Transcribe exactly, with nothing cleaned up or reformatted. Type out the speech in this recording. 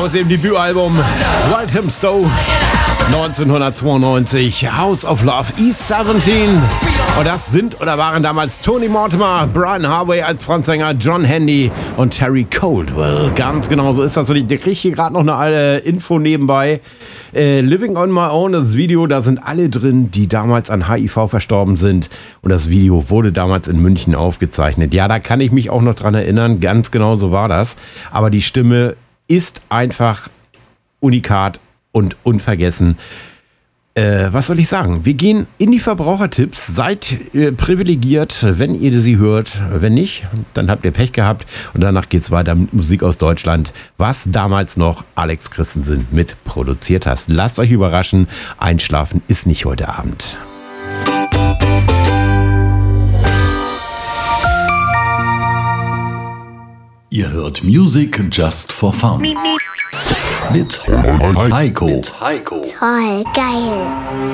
aus dem Debütalbum Wild Him Stowe neunzehnhundertzweiundneunzig, House of Love, E siebzehn. Und das sind oder waren damals Tony Mortimer, Brian Harvey als Frontsänger, John Handy und Terry Coldwell. Ganz genau so ist das. Und ich kriege hier gerade noch eine äh, Info nebenbei. Äh, Living on My Own, das Video, da sind alle drin, die damals an H I V verstorben sind. Und das Video wurde damals in München aufgezeichnet. Ja, da kann ich mich auch noch dran erinnern. Ganz genau so war das. Aber die Stimme ist einfach unikat und unvergessen. Äh, was soll ich sagen? Wir gehen in die Verbrauchertipps. Seid äh, privilegiert, wenn ihr sie hört. Wenn nicht, dann habt ihr Pech gehabt. Und danach geht's weiter mit Musik aus Deutschland, was damals noch Alex Christensen mit produziert hat. Lasst euch überraschen. Einschlafen ist nicht heute Abend. Ihr hört Music just for fun. Mit Heiko. Mit Heiko. Toll, geil.